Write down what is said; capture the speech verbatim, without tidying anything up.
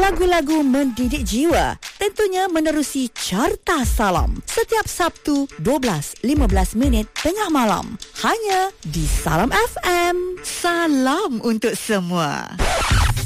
lagu-lagu mendidik jiwa, tentunya menerusi Carta Salam setiap Sabtu dua belas lima belas minit tengah malam, hanya di Salam F M. Salam untuk semua.